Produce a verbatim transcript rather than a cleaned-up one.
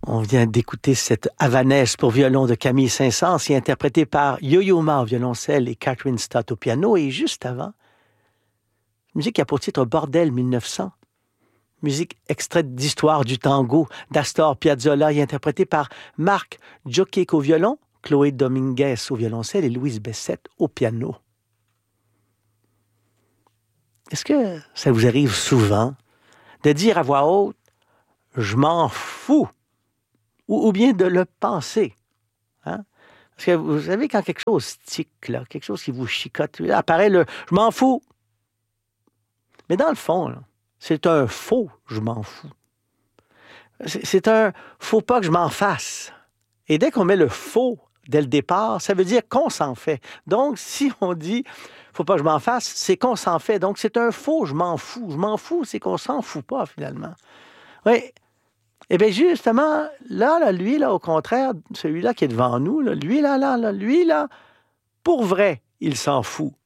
On vient d'écouter cette Havanaise pour violon de Camille Saint-Saëns, interprétée par Yo-Yo Ma au violoncelle et Catherine Stott au piano. Et juste avant, musique qui a pour titre Bordel mille neuf cents. Musique extraite d'Histoire du tango d'Astor Piazzolla et interprétée par Marc Djokic au violon, Chloé Dominguez au violoncelle et Louise Bessette au piano. Est-ce que ça vous arrive souvent de dire à voix haute « je m'en fous » ou, ou bien de le penser? Hein? Parce que vous savez, quand quelque chose tique, là, quelque chose qui vous chicote, là, apparaît le « je m'en fous ». Mais dans le fond, là, c'est un faux « je m'en fous ». C'est, c'est un « faut pas que je m'en fasse ». Et dès qu'on met le faux dès le départ, ça veut dire qu'on s'en fait. Donc, si on dit « faut pas que je m'en fasse », c'est qu'on s'en fait. Donc, c'est un faux « je m'en fous ». Je m'en fous, c'est qu'on s'en fout pas, finalement. Oui. Eh bien, justement, là, là, lui, là, au contraire, celui-là qui est devant nous, là, lui, là, là, là, lui, là, pour vrai, il s'en fout.